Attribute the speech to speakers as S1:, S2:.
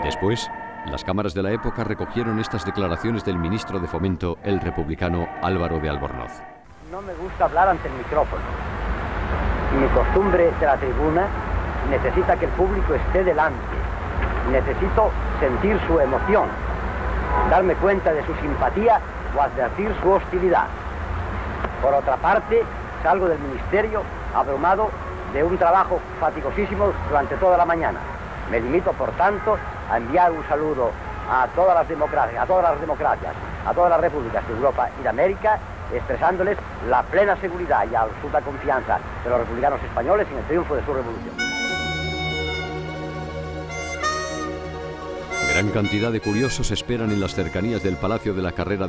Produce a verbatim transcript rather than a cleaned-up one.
S1: Después, las cámaras de la época recogieron estas declaraciones del ministro de Fomento, el republicano Álvaro de Albornoz.
S2: No me gusta hablar ante el micrófono. Mi costumbre de la tribuna necesita que el público esté delante. Necesito sentir su emoción, darme cuenta de su simpatía o advertir su hostilidad. Por otra parte, salgo del ministerio abrumado de un trabajo fatigosísimo durante toda la mañana. Me limito, por tanto, a enviar un saludo a todas las democracias, a todas las democracias, a todas las repúblicas de Europa y de América, expresándoles la plena seguridad y absoluta confianza de los republicanos españoles en el triunfo de su revolución.
S1: Gran cantidad de curiosos esperan en las cercanías del Palacio de la Carrera